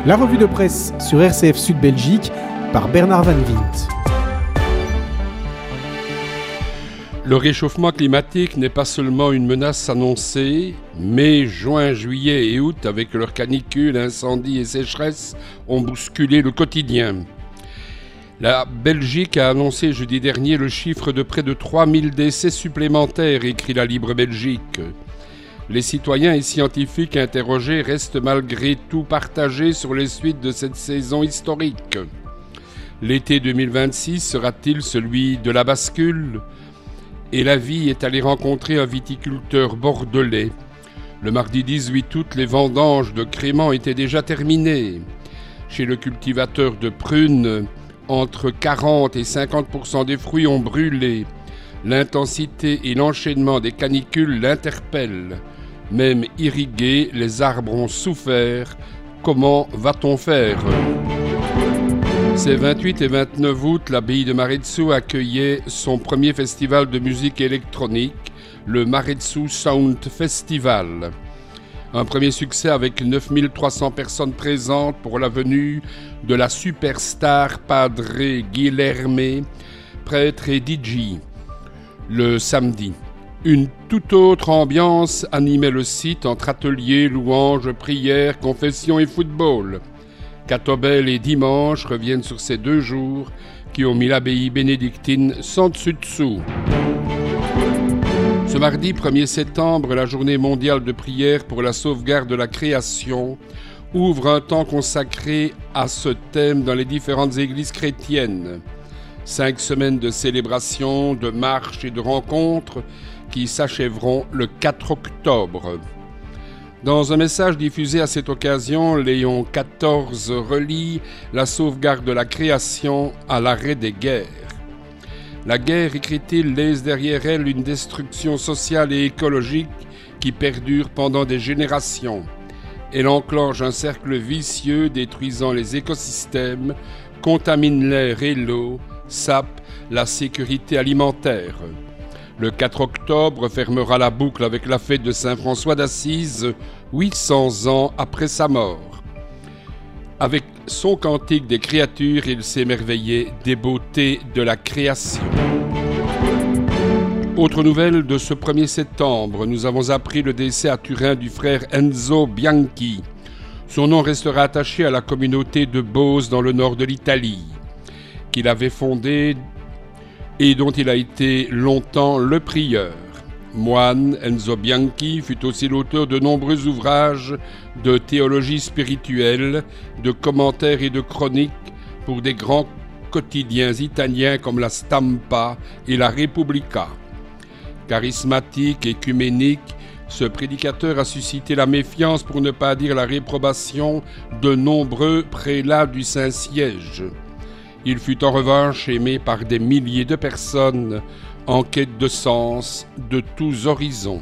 La revue de presse sur RCF Sud Belgique par Bernard Van Wint. Le réchauffement climatique n'est pas seulement une menace annoncée. Mai, juin, juillet et août, avec leurs canicules, incendies et sécheresses, ont bousculé le quotidien. La Belgique a annoncé jeudi dernier le chiffre de près de 3000 décès supplémentaires, écrit la Libre Belgique. Les citoyens et scientifiques interrogés restent malgré tout partagés sur les suites de cette saison historique. L'été 2026 sera-t-il celui de la bascule ? Et la vie est allée rencontrer un viticulteur bordelais. Le mardi 18 août, les vendanges de créments étaient déjà terminées. Chez le cultivateur de prunes, entre 40 et 50% des fruits ont brûlé. L'intensité et l'enchaînement des canicules l'interpellent. Même irrigués, les arbres ont souffert. Comment va-t-on faire ? Ces 28 et 29 août, l'abbaye de Maretsu accueillait son premier festival de musique électronique, le Maretsu Sound Festival. Un premier succès avec 9300 personnes présentes pour la venue de la superstar Padre Guilherme, prêtre et DJ, le samedi. Une toute autre ambiance animait le site entre ateliers, louanges, prières, confessions et football. Catobel et dimanche reviennent sur ces 2 jours qui ont mis l'abbaye bénédictine sans dessus-dessous. Ce mardi 1er septembre, la journée mondiale de prière pour la sauvegarde de la création ouvre un temps consacré à ce thème dans les différentes églises chrétiennes. 5 semaines de célébration, de marches et de rencontres qui s'achèveront le 4 octobre. Dans un message diffusé à cette occasion, Léon XIV relie la sauvegarde de la création à l'arrêt des guerres. La guerre, écrit-il, laisse derrière elle une destruction sociale et écologique qui perdure pendant des générations. Elle enclenche un cercle vicieux détruisant les écosystèmes, contamine l'air et l'eau, sape la sécurité alimentaire. Le 4 octobre fermera la boucle avec la fête de Saint François d'Assise, 800 ans après sa mort. Avec son cantique des créatures, il s'émerveillait des beautés de la création. Autre nouvelle de ce 1er septembre, nous avons appris le décès à Turin du frère Enzo Bianchi. Son nom restera attaché à la communauté de Beauce dans le nord de l'Italie, qu'il avait fondée et dont il a été longtemps le prieur. Moine, Enzo Bianchi fut aussi l'auteur de nombreux ouvrages de théologie spirituelle, de commentaires et de chroniques pour des grands quotidiens italiens comme la Stampa et la Repubblica. Charismatique, écuménique, ce prédicateur a suscité la méfiance, pour ne pas dire la réprobation, de nombreux prélats du Saint-Siège. Il fut en revanche aimé par des milliers de personnes en quête de sens de tous horizons.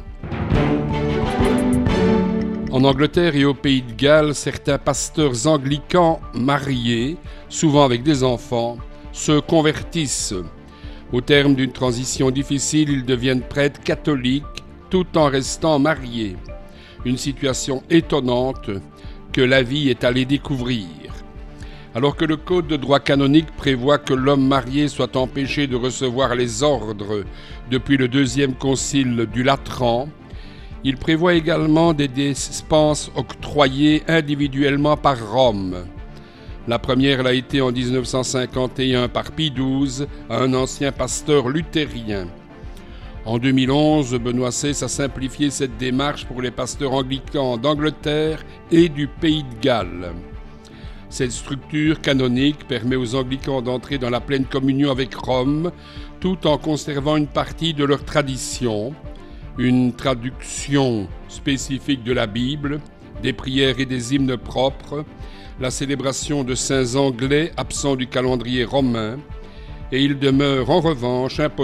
En Angleterre et au Pays de Galles, certains pasteurs anglicans mariés, souvent avec des enfants, se convertissent. Au terme d'une transition difficile, ils deviennent prêtres catholiques tout en restant mariés. Une situation étonnante que la vie est allée découvrir. Alors que le Code de droit canonique prévoit que l'homme marié soit empêché de recevoir les ordres depuis le 2e concile du Latran, il prévoit également des dispenses octroyées individuellement par Rome. La première l'a été en 1951 par Pie XII à un ancien pasteur luthérien. En 2011, Benoît XVI a simplifié cette démarche pour les pasteurs anglicans d'Angleterre et du Pays de Galles. Cette structure canonique permet aux anglicans d'entrer dans la pleine communion avec Rome, tout en conservant une partie de leur tradition, une traduction spécifique de la Bible, des prières et des hymnes propres, la célébration de saints anglais absents du calendrier romain, et il demeure en revanche impossible